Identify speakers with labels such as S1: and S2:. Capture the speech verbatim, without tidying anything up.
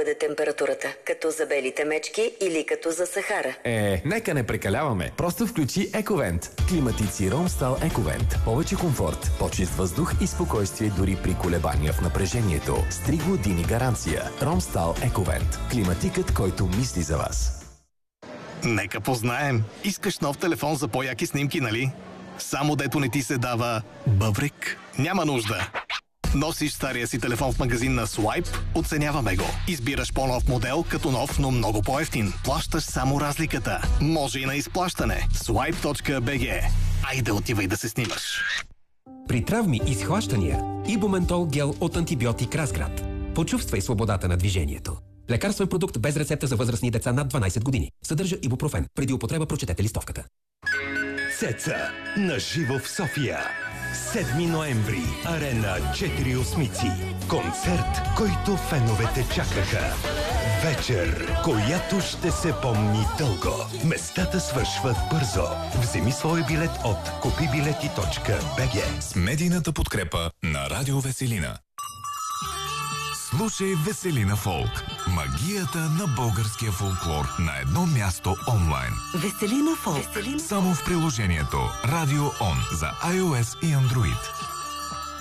S1: бъде температурата? Като за белите мечки или като за Сахара?
S2: Е, нека не прекаляваме. Просто включи Ековент. Климатици Ромстал Ековент. Повече комфорт, по-чист въздух и спокойствие дори при колебания в напрежението. С три години гаранция. Ромстал Ековент. Климатикът, който мисли за вас.
S3: Нека познаем. Искаш нов телефон за по-яки снимки, нали? Само дето не ти се дава бъбрик? Няма нужда. Носиш стария си телефон в магазин на Swipe, оценяваме го. Избираш по-нов модел, като нов, но много по-евтин. Плащаш само разликата. Може и на изплащане. Swipe точка би джи. Айде отивай да се снимаш.
S4: При травми и схващания Ибументол гел от антибиотик Разград. Почувствай свободата на движението. Лекарствен продукт без рецепта за възрастни деца над дванайсет години. Съдържа ибупрофен. Преди употреба прочетете листовката.
S5: Цеца на живо в София. седми ноември. Арена четири осмици. Концерт, който феновете чакаха. Вечер, която ще се помни дълго. Местата свършват бързо. Вземи своя билет от купибилети точка би джи.
S6: С медийната подкрепа на Радио Веселина. Слушай Веселина Фолк. Магията на българския фолклор на едно място онлайн.
S7: Веселина Фолк.
S6: Само в приложението Радио Он за iOS и Android.